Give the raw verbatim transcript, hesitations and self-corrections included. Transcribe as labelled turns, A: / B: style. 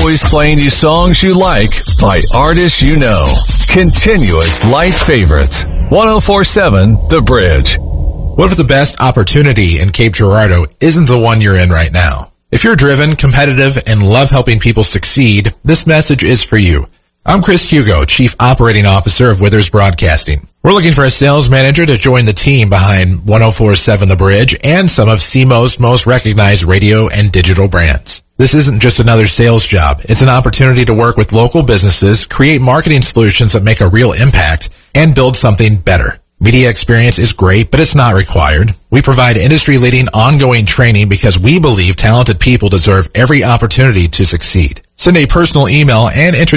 A: always playing you songs you like by artists you know. Continuous light favorites. one oh four point seven The Bridge.
B: What if the best opportunity in Cape Girardeau isn't the one you're in right now? If you're driven, competitive, and love helping people succeed, this message is for you. I'm Chris Hugo, Chief Operating Officer of Withers Broadcasting. We're looking for a sales manager to join the team behind one oh four point seven The Bridge and some of C M O's most recognized radio and digital brands. This isn't just another sales job. It's an opportunity to work with local businesses, create marketing solutions that make a real impact, and build something better. Media experience is great, but it's not required. We provide industry-leading ongoing training because we believe talented people deserve every opportunity to succeed. Send a personal email and introduce